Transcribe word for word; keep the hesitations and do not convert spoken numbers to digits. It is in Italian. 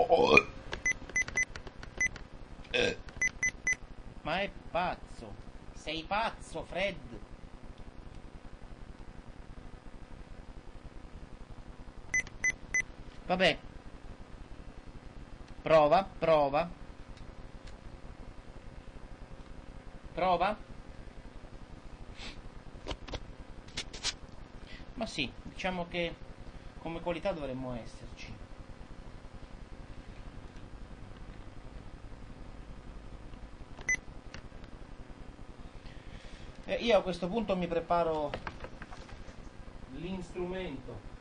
oh. Eh. Ma è pazzo. Sei pazzo, Fred. Vabbè. Prova, prova. Prova. Ma sì, diciamo che come qualità dovremmo esserci. E io a questo punto mi preparo l'instrumento.